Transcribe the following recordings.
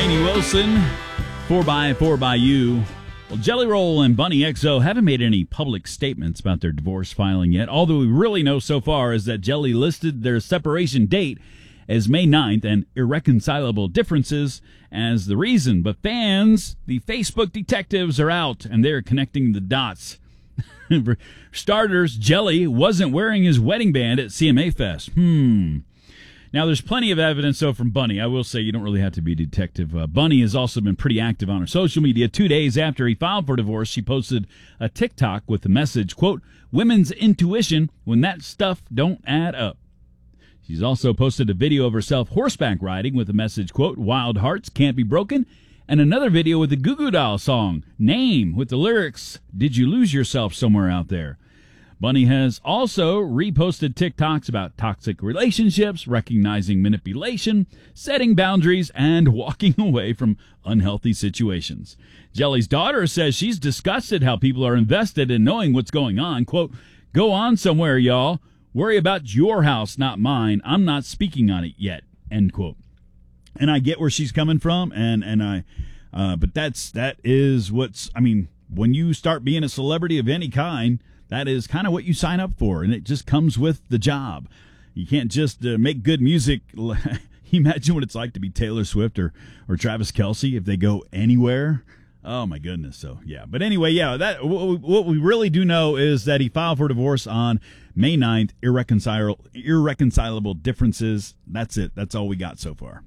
Lainey Wilson, 4x4 by You. Well, Jelly Roll and Bunny XO haven't made any public statements about their divorce filing yet. All that we really know so far is that Jelly listed their separation date as May 9th and irreconcilable differences as the reason. But fans, the Facebook detectives are out, and they're connecting the dots. For starters, Jelly wasn't wearing his wedding band at CMA Fest. Now, there's plenty of evidence, though, from Bunny. I will say you don't really have to be a detective. Bunny has also been pretty active on her social media. 2 days after he filed for divorce, she posted a TikTok with the message, quote, "Women's intuition when that stuff don't add up." She's also posted a video of herself horseback riding with the message, quote, "Wild hearts can't be broken," and another video with the Goo Goo Dolls song, "Name," with the lyrics, "Did you lose yourself somewhere out there?" Bunny has also reposted TikToks about toxic relationships, recognizing manipulation, setting boundaries, and walking away from unhealthy situations. Jelly's daughter says she's disgusted how people are invested in knowing what's going on. Quote, "Go on somewhere, y'all. Worry about your house, not mine. I'm not speaking on it yet." End quote. And I get where she's coming from, but that is what's, I mean, when you start being a celebrity of any kind, that is kind of what you sign up for, and it just comes with the job. You can't just make good music. Imagine what it's like to be Taylor Swift or Travis Kelce if they go anywhere. Oh, my goodness. So, yeah. But anyway, yeah, what we really do know is that he filed for divorce on May 9th, irreconcilable differences. That's it. That's all we got so far.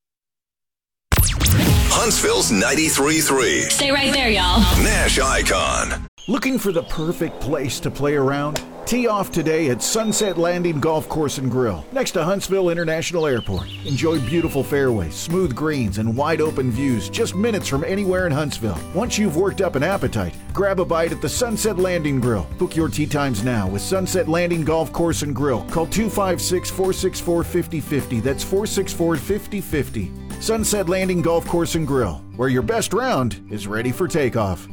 Huntsville's 93.3. Stay right there, y'all. Nash Icon. Looking for the perfect place to play around? Tee off today at Sunset Landing Golf Course and Grill, next to Huntsville International Airport. Enjoy beautiful fairways, smooth greens, and wide open views just minutes from anywhere in Huntsville. Once you've worked up an appetite, grab a bite at the Sunset Landing Grill. Book your tee times now with Sunset Landing Golf Course and Grill. Call 256-464-5050. That's 464-5050. Sunset Landing Golf Course and Grill, where your best round is ready for takeoff.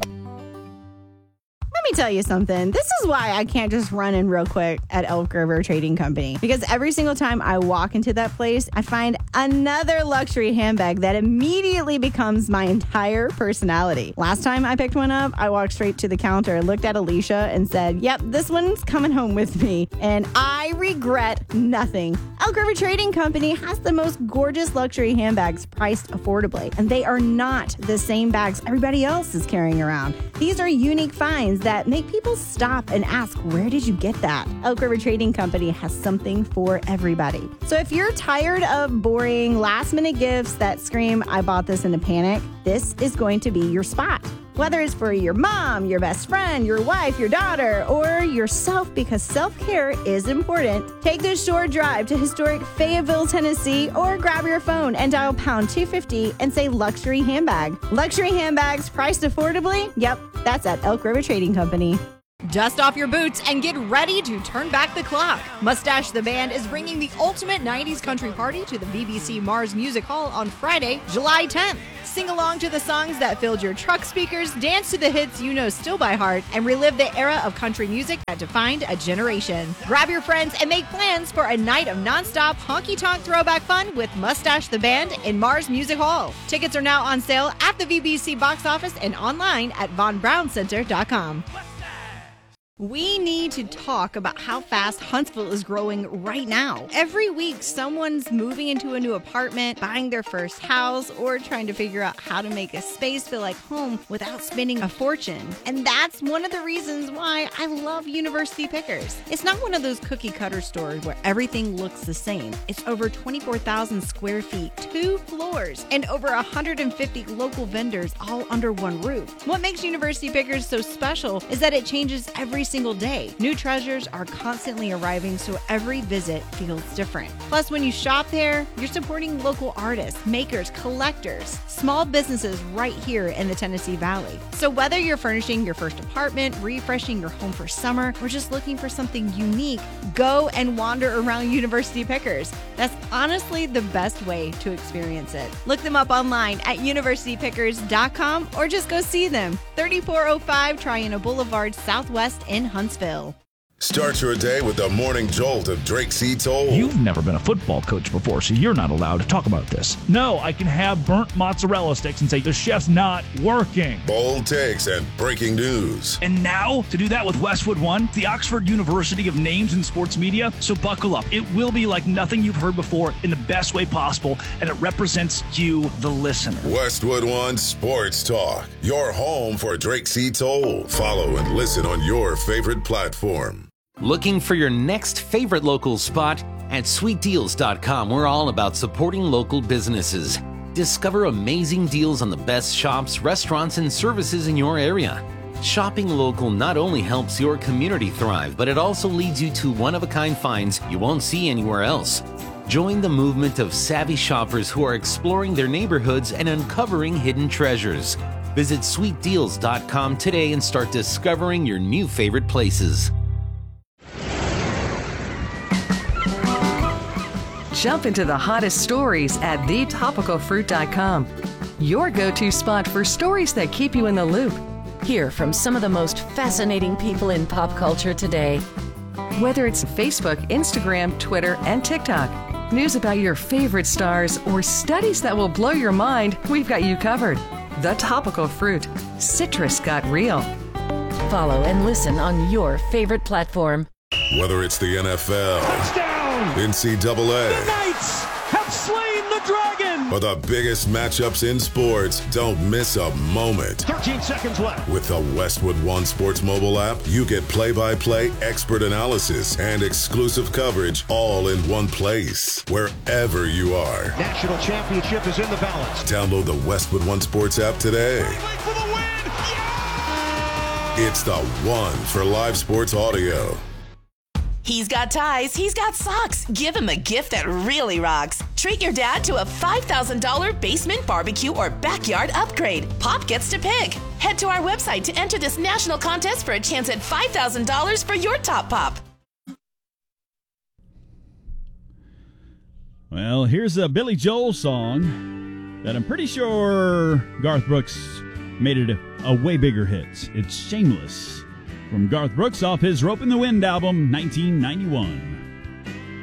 Let me tell you something. This is why I can't just run in real quick at Elk River Trading Company. Because every single time I walk into that place, I find another luxury handbag that immediately becomes my entire personality. Last time I picked one up, I walked straight to the counter, looked at Alicia, and said, "Yep, this one's coming home with me." And I regret nothing. Elk River Trading Company has the most gorgeous luxury handbags priced affordably. And they are not the same bags everybody else is carrying around. These are unique finds that make people stop and ask, where did you get that? Elk River Trading Company has something for everybody. So if you're tired of boring last-minute gifts that scream, "I bought this in a panic," this is going to be your spot. Whether it's for your mom, your best friend, your wife, your daughter, or yourself, because self-care is important, take this short drive to historic Fayetteville, Tennessee, or grab your phone and dial pound 250 and say luxury handbag. Luxury handbags priced affordably? Yep, that's at Elk River Trading Company. Dust off your boots and get ready to turn back the clock. Mustache the Band is bringing the ultimate 90s country party to the BBC Mars Music Hall on Friday, July 10th. Sing along to the songs that filled your truck speakers, dance to the hits you know still by heart, and relive the era of country music that defined a generation. Grab your friends and make plans for a night of nonstop honky-tonk throwback fun with Mustache the Band in Mars Music Hall. Tickets are now on sale at the BBC box office and online at vonbrowncenter.com. We need to talk about how fast Huntsville is growing right now. Every week, someone's moving into a new apartment, buying their first house, or trying to figure out how to make a space feel like home without spending a fortune. And that's one of the reasons why I love University Pickers. It's not one of those cookie cutter stores where everything looks the same. It's over 24,000 square feet, 2 floors, and over 150 local vendors all under one roof. What makes University Pickers so special is that it changes every single day. New treasures are constantly arriving, so every visit feels different. Plus, when you shop there, you're supporting local artists, makers, collectors, small businesses right here in the Tennessee Valley. So whether you're furnishing your first apartment, refreshing your home for summer, or just looking for something unique, go and wander around University Pickers. That's honestly the best way to experience it. Look them up online at universitypickers.com or just go see them. 3405 Triana Boulevard, Southwest in Huntsville. Start your day with the morning jolt of Drake C. Toll. You've never been a football coach before, so you're not allowed to talk about this. No, I can have burnt mozzarella sticks and say the chef's not working. Bold takes and breaking news. And now, to do that with Westwood One, the Oxford University of names in sports media. So buckle up. It will be like nothing you've heard before in the best way possible, and it represents you, the listener. Westwood One Sports Talk. Your home for Drake C. Toll. Follow and listen on your favorite platform. Looking for your next favorite local spot? At sweetdeals.com, we're all about supporting local businesses. Discover amazing deals on the best shops, restaurants, and services in your area. Shopping local not only helps your community thrive, but it also leads you to one-of-a-kind finds you won't see anywhere else. Join the movement of savvy shoppers who are exploring their neighborhoods and uncovering hidden treasures. Visit sweetdeals.com today and start discovering your new favorite places. Jump into the hottest stories at thetopicalfruit.com. Your go-to spot for stories that keep you in the loop. Hear from some of the most fascinating people in pop culture today. Whether it's Facebook, Instagram, Twitter, and TikTok, news about your favorite stars, or studies that will blow your mind, we've got you covered. The Topical Fruit. Citrus got real. Follow and listen on your favorite platform. Whether it's the NFL, Touchdown! NCAA, The Knights have slain the dragon! or the biggest matchups in sports, don't miss a moment. 13 seconds left. With the Westwood One Sports mobile app, you get play-by-play expert analysis and exclusive coverage all in one place, wherever you are. National championship is in the balance. Download the Westwood One Sports app today. For the win! Yeah! It's the one for live sports audio. He's got ties, he's got socks. Give him a gift that really rocks. Treat your dad to a $5,000 basement barbecue or backyard upgrade. Pop gets to pick. Head to our website to enter this national contest for a chance at $5,000 for your top pop. Well, here's a Billy Joel song that I'm pretty sure Garth Brooks made it a way bigger hit. It's Shameless, from Garth Brooks off his Rope in the Wind album, 1991.